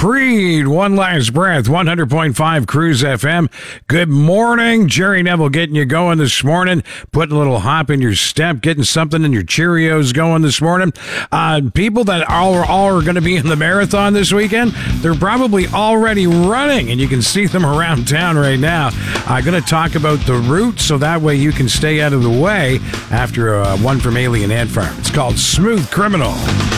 Creed, One Last Breath, 100.5 Cruise FM. Good morning. Jerry Neville getting you going this morning, putting a little hop in your step, getting something in your Cheerios going this morning. People that all are going to be in the marathon this weekend, they're probably already running, and you can see them around town right now. I'm going to talk about the route so that way you can stay out of the way after one from Alien Ant Farm. It's called Smooth Criminal.